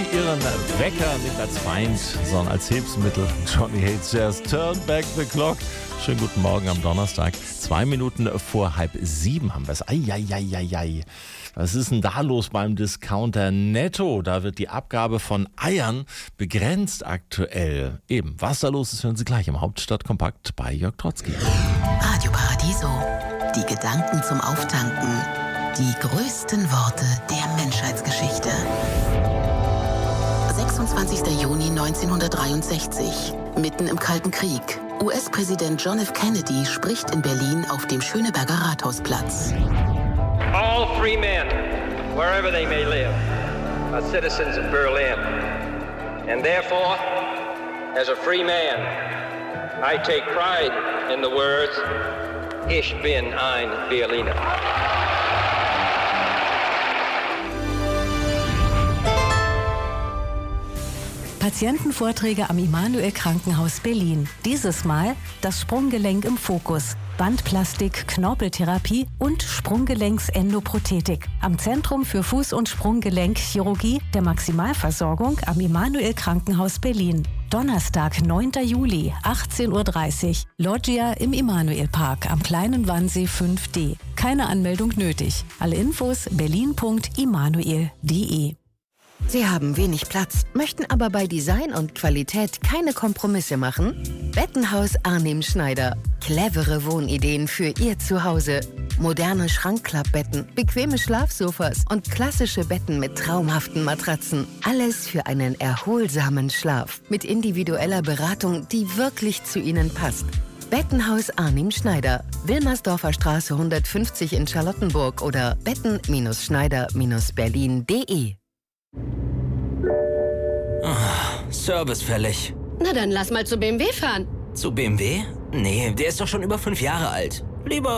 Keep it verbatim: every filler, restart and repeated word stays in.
ihren Wecker nicht als Feind, sondern als Hilfsmittel. Johnny Hates Jazz, Turn Back the Clock. Schönen guten Morgen am Donnerstag. Zwei Minuten vor halb sieben haben wir es. Eieieiei. Was ist denn da los beim Discounter Netto? Da wird die Abgabe von Eiern begrenzt aktuell. Eben, was da los ist, hören Sie gleich im Hauptstadtkompakt bei Jörg Trotzki. Radio Paradiso. Die Gedanken zum Auftanken. Die größten Worte der Menschheitsgeschichte. sechsundzwanzigster Juni neunzehnhundertdreiundsechzig. Mitten im Kalten Krieg. U S-Präsident John F. Kennedy spricht in Berlin auf dem Schöneberger Rathausplatz. All free men, wherever they may live, are citizens of Berlin. And therefore, as a free man, I take pride in the words, Ich bin ein Berliner. Patientenvorträge am Immanuel Krankenhaus Berlin. Dieses Mal das Sprunggelenk im Fokus. Bandplastik, Knorpeltherapie und Sprunggelenks-Endoprothetik. Am Zentrum für Fuß- und Sprunggelenkchirurgie der Maximalversorgung am Immanuel Krankenhaus Berlin. Donnerstag, neunter Juli, achtzehn Uhr dreißig. Loggia im Immanuel Park am Kleinen Wannsee fünf D. Keine Anmeldung nötig. Alle Infos berlin punkt immanuel punkt de. Sie haben wenig Platz, möchten aber bei Design und Qualität keine Kompromisse machen? Bettenhaus Arnim Schneider. Clevere Wohnideen für Ihr Zuhause. Moderne Schrankklappbetten, bequeme Schlafsofas und klassische Betten mit traumhaften Matratzen. Alles für einen erholsamen Schlaf. Mit individueller Beratung, die wirklich zu Ihnen passt. Bettenhaus Arnim Schneider. Wilmersdorfer Straße hundertfünfzig in Charlottenburg oder betten Schneider Berlin punkt de. Oh, Service fällig. Na dann lass mal zu B M W fahren. Zu B M W? Nee, der ist doch schon über fünf Jahre alt. Lieber